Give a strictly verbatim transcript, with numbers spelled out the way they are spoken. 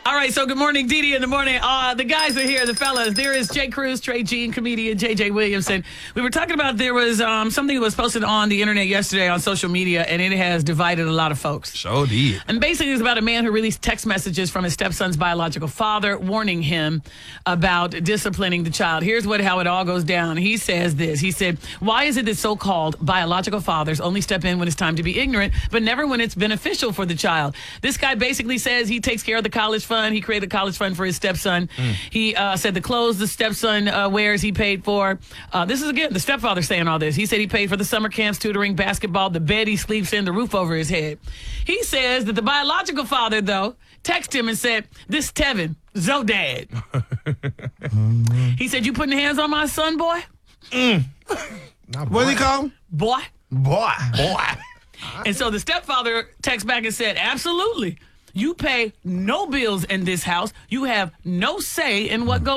All right, so good morning, Dee Dee in the morning. Uh, the guys are here, the fellas. There is Jay Cruz, Trey Jean, comedian J J Williamson. We were talking about there was um, something that was posted on the internet yesterday on social media, and it has divided a lot of folks. So did. And basically, it's about a man who released text messages from his stepson's biological father, warning him about disciplining the child. Here's what how it all goes down. He says this. He said, "Why is it that so-called biological fathers only step in when it's time to be ignorant, but never when it's beneficial for the child?" This guy basically says he takes care of the college fund. He created a college fund for his stepson. Mm. He uh, said the clothes the stepson uh, wears, he paid for. Uh, this is, again, the stepfather saying all this. He said he paid for the summer camps, tutoring, basketball, the bed he sleeps in, the roof over his head. He says that the biological father, though, texted him and said, "This Tevin, Zodad." He said, "You putting hands on my son, boy?" Mm. What did he call him? Boy. Boy. Boy. And so the stepfather texted back and said, "Absolutely. You pay no bills in this house. You have no say in what goes